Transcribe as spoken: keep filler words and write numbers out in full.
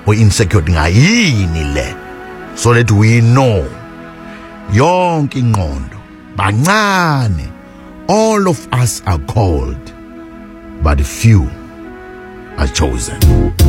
or insecurity ngayini le, so that we know yonke ingqondo bancane. All of us are called, but few are chosen.